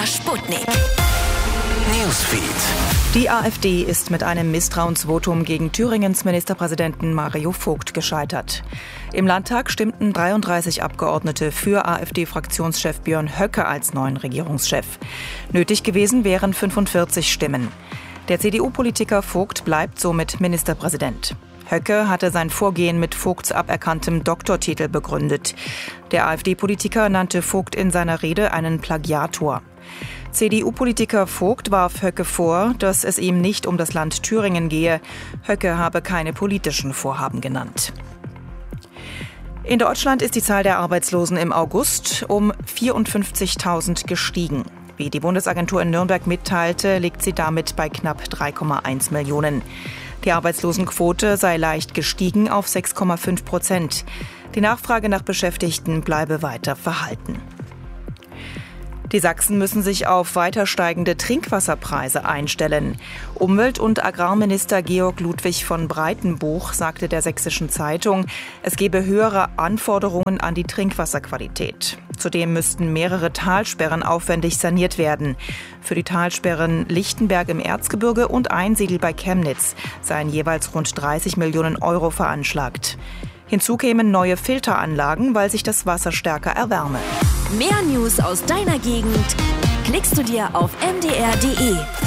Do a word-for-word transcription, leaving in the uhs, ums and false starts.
MDR Sputnik. Newsfeed. Die AfD ist mit einem Misstrauensvotum gegen Thüringens Ministerpräsidenten Mario Vogt gescheitert. Im Landtag stimmten dreiunddreißig Abgeordnete für AfD-Fraktionschef Björn Höcke als neuen Regierungschef. Nötig gewesen wären fünfundvierzig Stimmen. Der C D U-Politiker Vogt bleibt somit Ministerpräsident. Höcke hatte sein Vorgehen mit Vogts aberkanntem Doktortitel begründet. Der AfD-Politiker nannte Vogt in seiner Rede einen Plagiator. C D U-Politiker Vogt warf Höcke vor, dass es ihm nicht um das Land Thüringen gehe. Höcke habe keine politischen Vorhaben genannt. In Deutschland ist die Zahl der Arbeitslosen im August um vierundfünfzigtausend gestiegen. Wie die Bundesagentur in Nürnberg mitteilte, liegt sie damit bei knapp drei Komma eins Millionen. Die Arbeitslosenquote sei leicht gestiegen auf sechs Komma fünf Prozent. Die Nachfrage nach Beschäftigten bleibe weiter verhalten. Die Sachsen müssen sich auf weiter steigende Trinkwasserpreise einstellen. Umwelt- und Agrarminister Georg Ludwig von Breitenbuch sagte der Sächsischen Zeitung, es gebe höhere Anforderungen an die Trinkwasserqualität. Zudem müssten mehrere Talsperren aufwendig saniert werden. Für die Talsperren Lichtenberg im Erzgebirge und Einsiedl bei Chemnitz seien jeweils rund dreißig Millionen Euro veranschlagt. Hinzu kämen neue Filteranlagen, weil sich das Wasser stärker erwärme. Mehr News aus deiner Gegend klickst du dir auf m d r punkt d e.